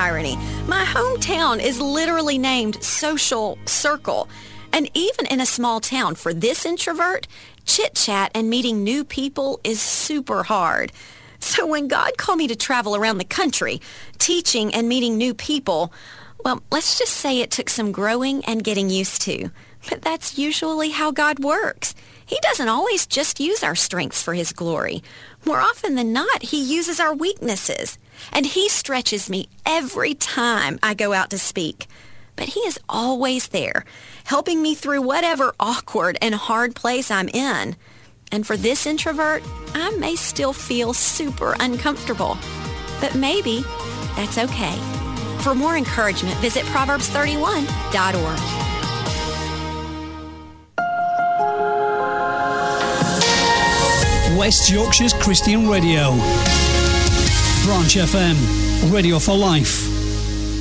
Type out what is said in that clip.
irony. My hometown is literally named Social Circle. And even in a small town, for this introvert, chit-chat and meeting new people is super hard. So when God called me to travel around the country, teaching and meeting new people, well, let's just say it took some growing and getting used to. But that's usually how God works. He doesn't always just use our strengths for His glory. More often than not, He uses our weaknesses. And He stretches me every time I go out to speak. But He is always there, helping me through whatever awkward and hard place I'm in. And for this introvert, I may still feel super uncomfortable. But maybe that's okay. For more encouragement, visit Proverbs31.org. West Yorkshire's Christian Radio. Branch FM, Radio for Life.